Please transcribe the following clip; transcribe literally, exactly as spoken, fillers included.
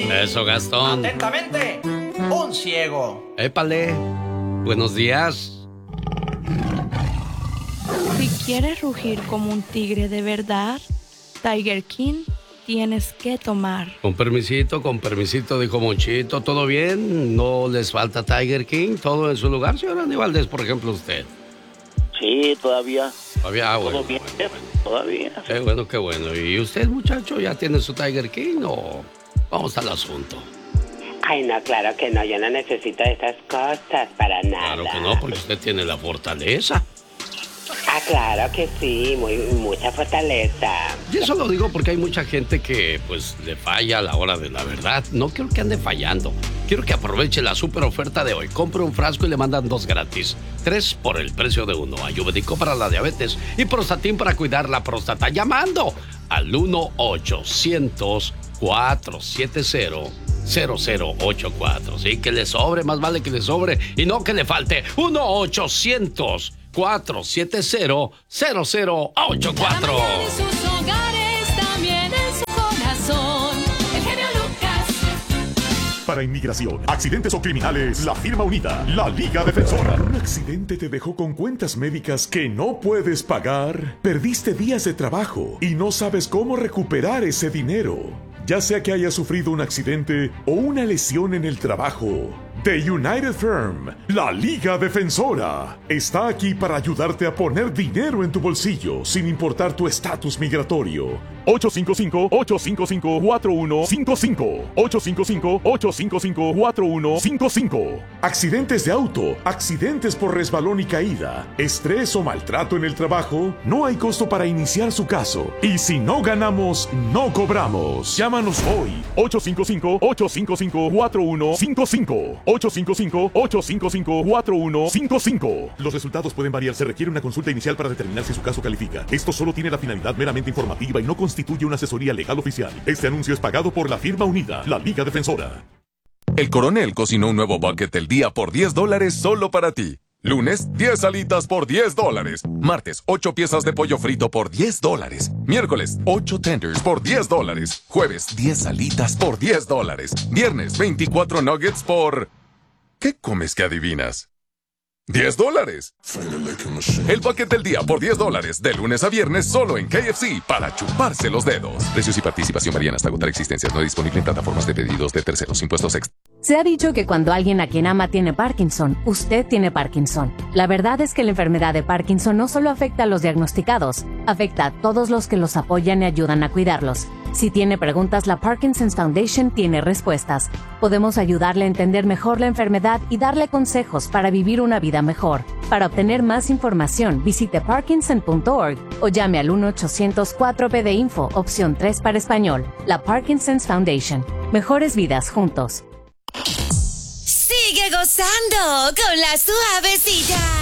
Eso, Gastón. Atentamente, un ciego. Épale. Buenos días. Si quieres rugir como un tigre de verdad, Tiger King tienes que tomar. Con permisito, con permisito, dijo Monchito. ¿Todo bien? ¿No les falta Tiger King? ¿Todo en su lugar, señor Andy Valdés, por ejemplo, usted? Sí, todavía. Todavía, ah, bueno, ¿Todo bien? bueno, bueno. Todavía. Qué bueno, qué bueno. ¿Y usted, muchacho, ya tiene su Tiger King o vamos al asunto? Ay, no, claro que no. Yo no necesito esas cosas para nada. Claro que no, porque usted tiene la fortaleza. Ah, claro que sí, muy, mucha fortaleza. Y eso lo digo porque hay mucha gente que, pues, le falla a la hora de la verdad. No quiero que ande fallando. Quiero que aproveche la super oferta de hoy. Compre un frasco y le mandan dos gratis. Tres por el precio de uno. Ayurvédico para la diabetes y Prostatin para cuidar la próstata. Llamando al uno ochocientos, cuatrocientos setenta, cero cero ocho cuatro. Sí, que le sobre, más vale que le sobre y no que le falte. uno ochocientos, cuatrocientos setenta, cero cero ocho cuatro. En sus hogares, también en su corazón. El genio Lucas. Para inmigración, accidentes o criminales, la firma unida, la Liga Defensora. ¿Un accidente te dejó con cuentas médicas que no puedes pagar? ¿Perdiste días de trabajo y no sabes cómo recuperar ese dinero? Ya sea que hayas sufrido un accidente o una lesión en el trabajo, The United Firm, la Liga Defensora, está aquí para ayudarte a poner dinero en tu bolsillo sin importar tu estatus migratorio. ocho cinco cinco, ocho cinco cinco, cuatro uno cinco cinco. ocho cinco cinco, ocho cinco cinco, cuatro uno cinco cinco. Accidentes de auto, accidentes por resbalón y caída, estrés o maltrato en el trabajo, no hay costo para iniciar su caso. Y si no ganamos, no cobramos. Llámanos hoy. ocho cinco cinco, ocho cinco cinco, cuatro uno cinco cinco. ocho cinco cinco, ocho cinco cinco, cuatro uno cinco cinco. Los resultados pueden variar. Se requiere una consulta inicial para determinar si su caso califica. Esto solo tiene la finalidad meramente informativa y no constituye una asesoría legal oficial. Este anuncio es pagado por la firma unida, la Liga Defensora. El Coronel cocinó un nuevo bucket del día por diez dólares solo para ti. Lunes, diez alitas por diez dólares. Martes, ocho piezas de pollo frito por diez dólares. Miércoles, ocho tenders por diez dólares. Jueves, diez alitas por diez dólares. Viernes, veinticuatro nuggets por... ¿Qué comes que adivinas? ¡diez dólares! El paquete del día por diez dólares, de lunes a viernes, solo en K F C, para chuparse los dedos. Precios y participación varían hasta agotar existencias. No disponible en plataformas de pedidos de terceros. Impuestos extra. Se ha dicho que cuando alguien a quien ama tiene Parkinson, usted tiene Parkinson. La verdad es que la enfermedad de Parkinson no solo afecta a los diagnosticados, afecta a todos los que los apoyan y ayudan a cuidarlos. Si tiene preguntas, la Parkinson's Foundation tiene respuestas. Podemos ayudarle a entender mejor la enfermedad y darle consejos para vivir una vida mejor. Para obtener más información, visite parkinson punto org o llame al uno ochocientos, cuatro P D Info, opción tres para español. La Parkinson's Foundation. Mejores vidas juntos. Sigue gozando con la suavecita.